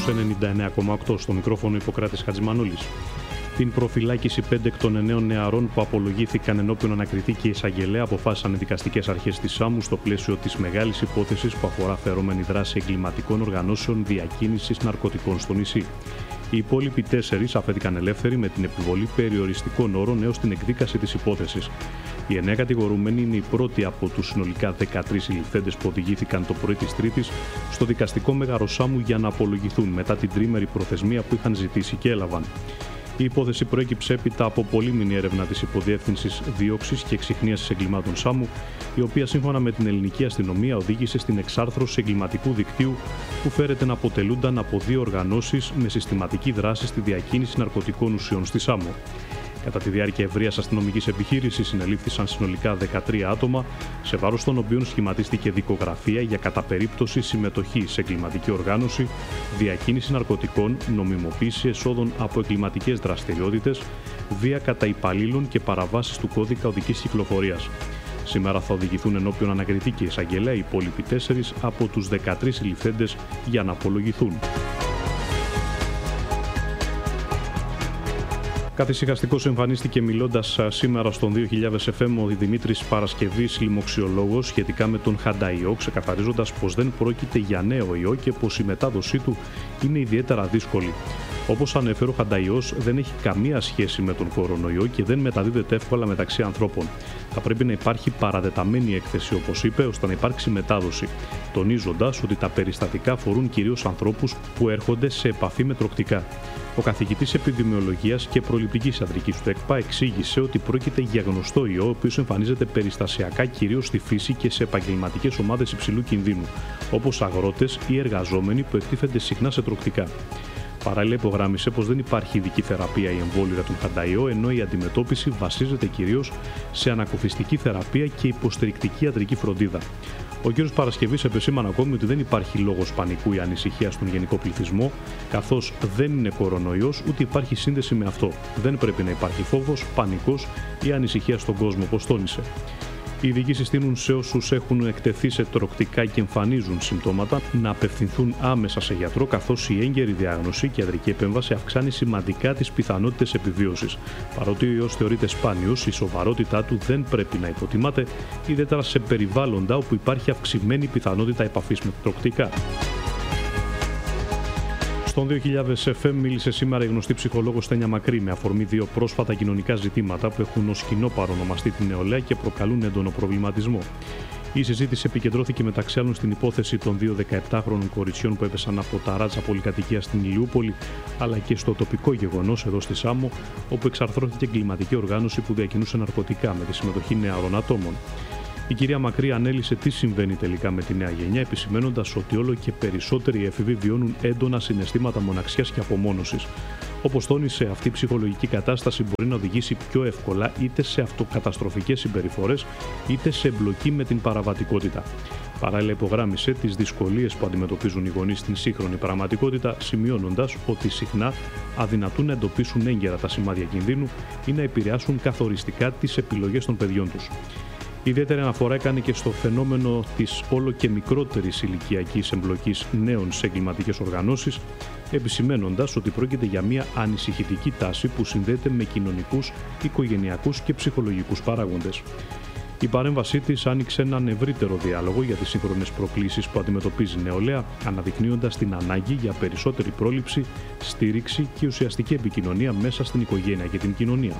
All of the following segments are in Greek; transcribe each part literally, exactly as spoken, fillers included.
ενενήντα εννέα κόμμα οκτώ. Στο μικρόφωνο Ιπποκράτης Χατζημανόλης. Την προφυλάκηση πέντε εκ των εννέων νεαρών που απολογήθηκαν ενώπιον ανακριτή και εισαγγελέα αποφάσισαν οι δικαστικές αρχές της Σάμου στο πλαίσιο της μεγάλης υπόθεσης που αφορά φερόμενη δράση εγκληματικών οργανώσεων διακίνησης ναρκωτικών στο νησί. Οι υπόλοιποι τέσσερις αφέθηκαν ελεύθεροι με την επιβολή περιοριστικών όρων έως την εκδίκαση της υπόθεσης. Οι εννέα κατηγορούμενοι είναι οι πρώτοι από τους συνολικά δεκατρείς συλληφθέντες που οδηγήθηκαν το πρωί της Τρίτης στο δικαστικό μέγαρο Σάμου για να απολογηθούν μετά την τρίμερη προθεσμία που είχαν ζητήσει και έλαβαν. Η υπόθεση προέκυψε έπειτα από πολύμηνη έρευνα της Υποδιεύθυνσης Δίωξης και Εξιχνίασης Εγκλημάτων Σάμου, η οποία σύμφωνα με την ελληνική αστυνομία οδήγησε στην εξάρθρωση εγκληματικού δικτύου που φέρεται να αποτελούνταν από δύο οργανώσεις με συστηματική δράση στη διακίνηση ναρκωτικών ουσιών στη Σάμο. Κατά τη διάρκεια ευρείας αστυνομικής επιχείρησης συνελήφθησαν συνολικά δεκατρία άτομα, σε βάρος των οποίων σχηματίστηκε δικογραφία για κατά περίπτωση συμμετοχή σε εγκληματική οργάνωση, διακίνηση ναρκωτικών, νομιμοποίηση εσόδων από εγκληματικές δραστηριότητες, βία κατά υπαλλήλων και παραβάσεις του κώδικα οδικής κυκλοφορίας. Σήμερα θα οδηγηθούν ενώπιον ανακριτή και εισαγγελέα οι υπόλοιποι τέσσερις από τους δεκατρείς συλληφθέντες για να απολογηθούν. Καθησυχαστικός εμφανίστηκε μιλώντας σήμερα στον δύο χιλιάδες εφ εμ ο Δημήτρης Παρασκευής, λοιμοξιολόγος, σχετικά με τον χανταϊό, ξεκαθαρίζοντας πως δεν πρόκειται για νέο ιό και πως η μετάδοσή του είναι ιδιαίτερα δύσκολη. Όπως ανέφερε, ο χανταϊός δεν έχει καμία σχέση με τον κορονοϊό και δεν μεταδίδεται εύκολα μεταξύ ανθρώπων. Θα πρέπει να υπάρχει παραδεταμένη έκθεση, όπως είπε, ώστε να υπάρξει μετάδοση, τονίζοντας ότι τα περιστατικά αφορούν κυρίως ανθρώπους που έρχονται σε επαφή με τροκτικά. Ο καθηγητής επιδημιολογίας και προληπτικής ιατρικής του ΕΚΠΑ εξήγησε ότι πρόκειται για γνωστό ιό, ο οποίος εμφανίζεται περιστασιακά κυρίως στη φύση και σε επαγγελματικές ομάδες υψηλού κινδύνου, όπως αγρότες ή εργαζόμενοι που εκτίθενται συχνά σε τροκτικά. Παράλληλα, υπογράμμισε πως δεν υπάρχει ειδική θεραπεία ή εμβόλιο για τον χανταϊό, ενώ η αντιμετώπιση βασίζεται κυρίως σε ανακουφιστική θεραπεία και υποστηρικτική ιατρική φροντίδα. Ο κ. Παρασκευής επεσήμανε ακόμη ότι δεν υπάρχει λόγος πανικού ή ανησυχία στον γενικό πληθυσμό, καθώς δεν είναι κορονοϊός ούτε υπάρχει σύνδεση με αυτό. Δεν πρέπει να υπάρχει φόβος, πανικός ή ανησυχία στον κόσμο, όπως τόνισε. Οι ειδικοί συστήνουν σε όσους έχουν εκτεθεί σε τροκτικά και εμφανίζουν συμπτώματα να απευθυνθούν άμεσα σε γιατρό, καθώς η έγκαιρη διάγνωση και ιατρική επέμβαση αυξάνει σημαντικά τις πιθανότητες επιβίωσης. Παρότι ο ιός θεωρείται σπάνιος, η σοβαρότητά του δεν πρέπει να υποτιμάται, ιδιαίτερα σε περιβάλλοντα όπου υπάρχει αυξημένη πιθανότητα επαφής με τροκτικά. Στον δύο χιλιάδες εφ εμ μίλησε σήμερα η γνωστή ψυχολόγος Στένια Μακρύ με αφορμή δύο πρόσφατα κοινωνικά ζητήματα που έχουν ως κοινό παρονομαστή την νεολαία και προκαλούν έντονο προβληματισμό. Η συζήτηση επικεντρώθηκε μεταξύ άλλων στην υπόθεση των δύο δεκαεπτάχρονων κοριτσιών που έπεσαν από τα ράτσα πολυκατοικία στην Ηλιούπολη, αλλά και στο τοπικό γεγονός εδώ στη Σάμο, όπου εξαρθρώθηκε εγκληματική οργάνωση που διακινούσε ναρκωτικά με τη συμμετοχή νεαρών ατόμων. Η κυρία Μακρύ ανέλησε τι συμβαίνει τελικά με τη νέα γενιά, επισημαίνοντας ότι όλο και περισσότεροι έφηβοι βιώνουν έντονα συναισθήματα μοναξιάς και απομόνωσης. Όπως τόνισε, αυτή η ψυχολογική κατάσταση μπορεί να οδηγήσει πιο εύκολα είτε σε αυτοκαταστροφικές συμπεριφορές, είτε σε εμπλοκή με την παραβατικότητα. Παράλληλα, υπογράμμισε τις δυσκολίες που αντιμετωπίζουν οι γονείς στην σύγχρονη πραγματικότητα, σημειώνοντας ότι συχνά αδυνατούν να εντοπίσουν έγκαιρα τα σημάδια κινδύνου ή να επηρεάσουν καθοριστικά τις επιλογές των παιδιών τους. Ιδιαίτερη αναφορά έκανε και στο φαινόμενο της όλο και μικρότερης ηλικιακής εμπλοκής νέων σε εγκληματικές οργανώσεις, επισημαίνοντας ότι πρόκειται για μια ανησυχητική τάση που συνδέεται με κοινωνικούς, οικογενειακούς και ψυχολογικούς παράγοντες. Η παρέμβασή της άνοιξε έναν ευρύτερο διάλογο για τις σύγχρονες προκλήσεις που αντιμετωπίζει η νεολαία, αναδεικνύοντας την ανάγκη για περισσότερη πρόληψη, στήριξη και ουσιαστική επικοινωνία μέσα στην οικογένεια και την κοινωνία.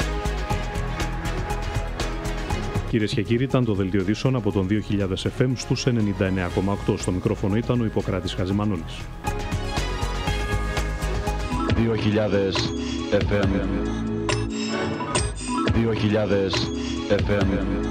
Κυρίες και κύριοι, ήταν το δελτίο ειδήσεων από τον δύο χιλιάδες εφ εμ στους ενενήντα εννέα κόμμα οκτώ. Στο μικρόφωνο ήταν ο Ιπποκράτης Χατζημανόλης. δύο χιλιάδες εφ εμ δύο χιλιάδες εφ εμ.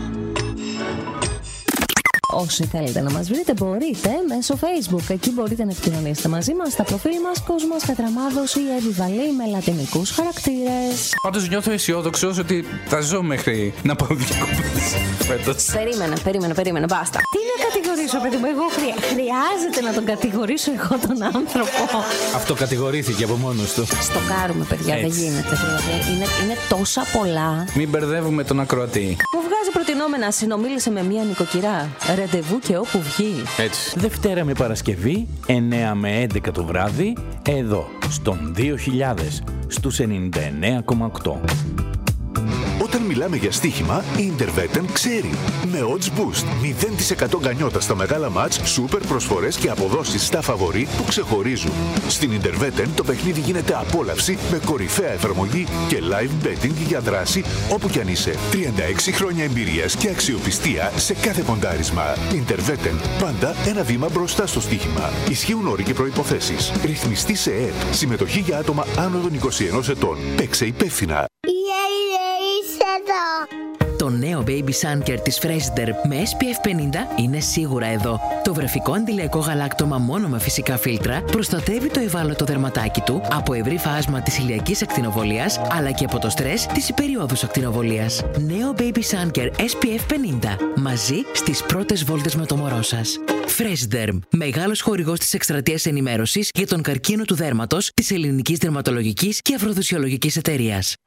Όσοι θέλετε να μας βρείτε μπορείτε μέσω Facebook. Εκεί μπορείτε να επικοινωνήσετε μαζί μας στα προφίλ μας Κόσμος Κατραμάδος ή Εύη Βαλή με λατινικούς χαρακτήρες. Πάντως νιώθω αισιόδοξος ότι θα ζω μέχρι να πάω διακοπές φέτος. Περίμενε, περίμενε, περίμενε, μπάστα. Τι να κατηγορήσω, παιδί μου, εγώ χρεια... χρειάζεται να τον κατηγορήσω εγώ τον άνθρωπο. Αυτό κατηγορήθηκε από μόνος του. Στο κάρουμε, παιδιά, έτσι. Δεν γίνεται. Δηλαδή, είναι, είναι τόσα πολλά. Μην μπερδεύουμε τον ακροατή. Μου βγάζει προτινόμενα, συνομίλησε με μία νοικοκυρά. Ρε Ραντεβού και όπου βγει. Έτσι. Δευτέρα με Παρασκευή, εννέα με έντεκα το βράδυ, εδώ, στον δύο χιλιάδες, στους ενενήντα εννέα κόμμα οκτώ. Όταν μιλάμε για στοίχημα, η Intervetten ξέρει. Με odds boost, μηδέν τοις εκατό γκανιότα στα μεγάλα μάτς, σούπερ προσφορές και αποδόσεις στα φαβορί που ξεχωρίζουν. Στην Intervetten το παιχνίδι γίνεται απόλαυση με κορυφαία εφαρμογή και live betting για δράση όπου κι αν είσαι. τριάντα έξι χρόνια εμπειρίας και αξιοπιστία σε κάθε ποντάρισμα. Intervetten, πάντα ένα βήμα μπροστά στο στοίχημα. Ισχύουν όροι και προϋποθέσεις. Ρυθμιστή σε ΕΕΠ. Συμμετοχή για άτομα άνω των είκοσι ενός ετών. Παίξε υπεύθυνα. Το νέο Baby Sun Care της Freshder με ες πι εφ πενήντα είναι σίγουρα εδώ. Το βρεφικό αντιλιακό γαλάκτωμα μόνο με φυσικά φίλτρα προστατεύει το ευάλωτο δερματάκι του από ευρύ φάσμα της ηλιακής ακτινοβολίας αλλά και από το στρες της υπεριόδους ακτινοβολίας. Νέο Baby Sun Care ες πι εφ πενήντα. Μαζί στις πρώτες βόλτες με το μωρό σας. Freshderm, μεγάλος χορηγός της εκστρατείας ενημέρωσης για τον καρκίνο του δέρματος της Ελληνικής Δερματολογικής και Αφροδισιολογικής Εταιρείας.